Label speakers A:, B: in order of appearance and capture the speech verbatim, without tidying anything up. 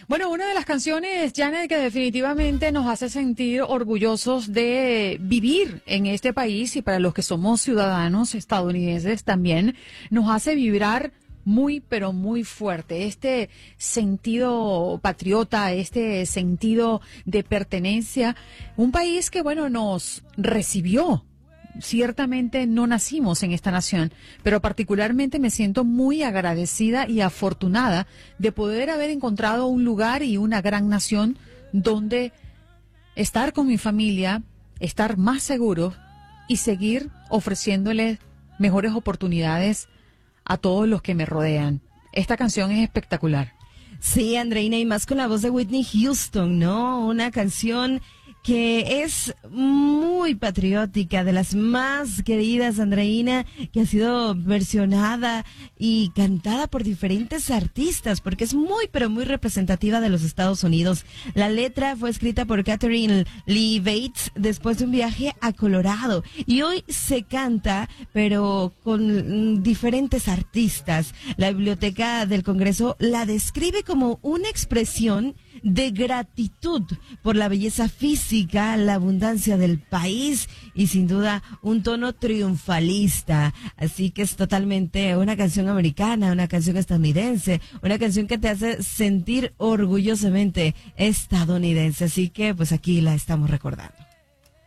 A: Bueno, una de las canciones, Janet, que definitivamente nos hace sentir orgullosos de vivir en este país y para los que somos ciudadanos estadounidenses también, nos hace vibrar muy, pero muy fuerte. Este sentido patriota, este sentido de pertenencia. Un país que, bueno, nos recibió. Ciertamente no nacimos en esta nación, pero particularmente me siento muy agradecida y afortunada de poder haber encontrado un lugar y una gran nación donde estar con mi familia, estar más seguro y seguir ofreciéndole mejores oportunidades a todos los que me rodean. Esta canción es espectacular.
B: Sí, Andreina, y más con la voz de Whitney Houston, ¿no? Una canción que es muy patriótica, de las más queridas, Andreina, que ha sido versionada y cantada por diferentes artistas, porque es muy, pero muy representativa de los Estados Unidos. La letra fue escrita por Catherine Lee Bates después de un viaje a Colorado, y hoy se canta, pero con diferentes artistas. La Biblioteca del Congreso la describe como una expresión de gratitud por la belleza física, la abundancia del país y sin duda un tono triunfalista. Así que es totalmente una canción americana, una canción estadounidense, una canción que te hace sentir orgullosamente estadounidense. Así que pues aquí la estamos recordando.